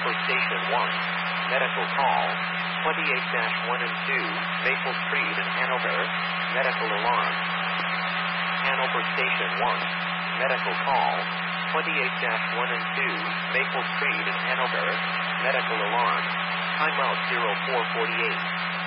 Hanover Station 1, medical call, 28-1 and 2, Maple Street in Hanover, medical alarm. Hanover Station 1, medical call, 28-1 and 2, Maple Street in Hanover, medical alarm. Timeout 0448.